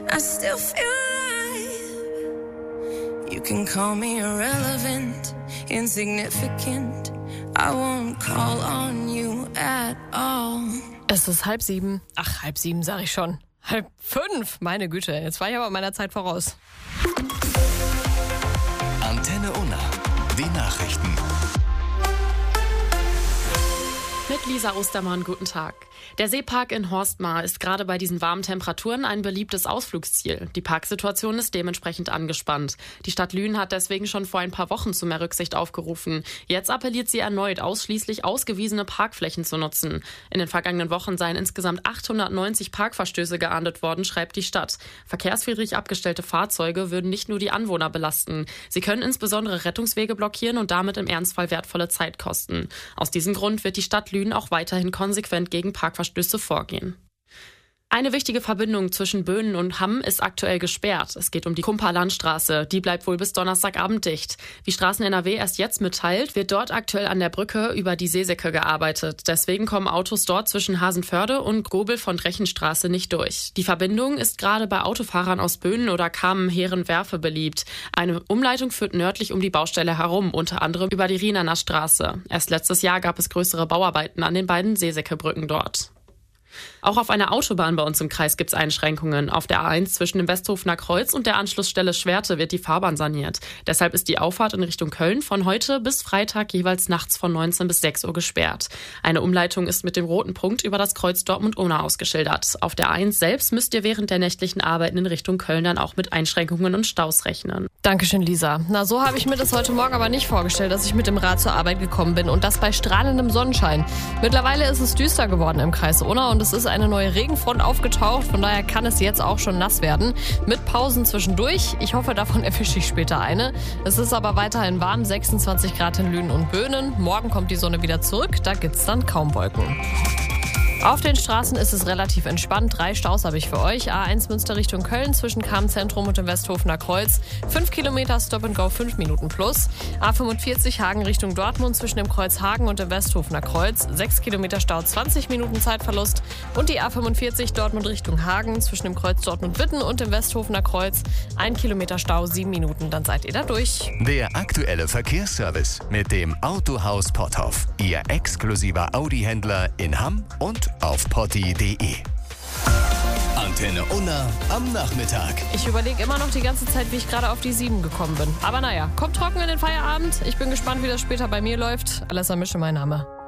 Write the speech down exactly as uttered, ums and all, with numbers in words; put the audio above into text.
I still feel alive. You can call me irrelevant, insignificant. I won't call on you at all. Es ist halb sieben. Ach, halb sieben sag ich schon. Halb fünf, meine Güte. Jetzt war ich aber meiner Zeit voraus. Antenne Unna, die Nachrichten. Mit Lisa Ostermann, guten Tag. Der Seepark in Horstmar ist gerade bei diesen warmen Temperaturen ein beliebtes Ausflugsziel. Die Parksituation ist dementsprechend angespannt. Die Stadt Lünen hat deswegen schon vor ein paar Wochen zu mehr Rücksicht aufgerufen. Jetzt appelliert sie erneut, ausschließlich ausgewiesene Parkflächen zu nutzen. In den vergangenen Wochen seien insgesamt achthundertneunzig Parkverstöße geahndet worden, schreibt die Stadt. Verkehrswidrig abgestellte Fahrzeuge würden nicht nur die Anwohner belasten. Sie können insbesondere Rettungswege blockieren und damit im Ernstfall wertvolle Zeit kosten. Aus diesem Grund wird die Stadt Lünen auch weiterhin konsequent gegen Parkverstöße vorgehen. Eine wichtige Verbindung zwischen Böhnen und Hamm ist aktuell gesperrt. Es geht um die Kumper-Landstraße. Die bleibt wohl bis Donnerstagabend dicht. Wie Straßen N R W erst jetzt mitteilt, wird dort aktuell an der Brücke über die Seesäcke gearbeitet. Deswegen kommen Autos dort zwischen Hasenförde und Gobel von Drechenstraße nicht durch. Die Verbindung ist gerade bei Autofahrern aus Böhnen oder Kamen-Heeren-Werfe beliebt. Eine Umleitung führt nördlich um die Baustelle herum, unter anderem über die Rienerner Straße. Erst letztes Jahr gab es größere Bauarbeiten an den beiden Seesäckebrücken dort. Auch auf einer Autobahn bei uns im Kreis gibt es Einschränkungen. Auf der A eins zwischen dem Westhofener Kreuz und der Anschlussstelle Schwerte wird die Fahrbahn saniert. Deshalb ist die Auffahrt in Richtung Köln von heute bis Freitag jeweils nachts von neunzehn bis sechs Uhr gesperrt. Eine Umleitung ist mit dem roten Punkt über das Kreuz Dortmund-Unna ausgeschildert. Auf der A eins selbst müsst ihr während der nächtlichen Arbeiten in Richtung Köln dann auch mit Einschränkungen und Staus rechnen. Dankeschön, Lisa. Na, so habe ich mir das heute Morgen aber nicht vorgestellt, dass ich mit dem Rad zur Arbeit gekommen bin und das bei strahlendem Sonnenschein. Mittlerweile ist es düster geworden im Kreis Unna und es ist eine neue Regenfront aufgetaucht, von daher kann es jetzt auch schon nass werden. Mit Pausen zwischendurch. Ich hoffe, davon erwische ich später eine. Es ist aber weiterhin warm, sechsundzwanzig Grad in Lünen und Böhnen. Morgen kommt die Sonne wieder zurück, da gibt's dann kaum Wolken. Auf den Straßen ist es relativ entspannt. Drei Staus habe ich für euch. A eins Münster Richtung Köln zwischen Kamen-Zentrum und dem Westhofener Kreuz. Fünf Kilometer Stop and Go, fünf Minuten plus. A fünfundvierzig Hagen Richtung Dortmund zwischen dem Kreuz Hagen und dem Westhofener Kreuz. Sechs Kilometer Stau, zwanzig Minuten Zeitverlust. Und die A fünfundvierzig Dortmund Richtung Hagen zwischen dem Kreuz Dortmund-Witten und dem Westhofener Kreuz. Ein Kilometer Stau, sieben Minuten, dann seid ihr da durch. Der aktuelle Verkehrsservice mit dem Autohaus Potthoff. Ihr exklusiver Audi-Händler in Hamm und auf potti punkt de. Antenne Unna am Nachmittag. Ich überlege immer noch die ganze Zeit, wie ich gerade auf die sieben gekommen bin. Aber naja, kommt trocken in den Feierabend. Ich bin gespannt, wie das später bei mir läuft. Alessa Mische, mein Name.